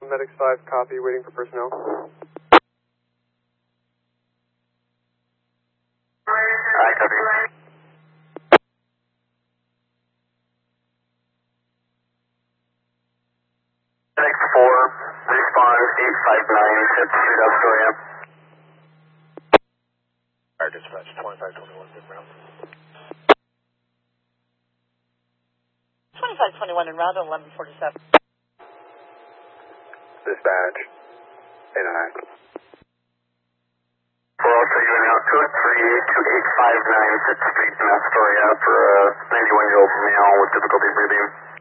Medics 5, copy, waiting for personnel. I copy. Medics 4, respond 859 to Street Astoria. Fire dispatch 2521, good round. 2521 en route, 1147. Dispatch, 809. We're also going out to a 32859 6th Street in Astoria for a 91-year-old male with difficulty breathing.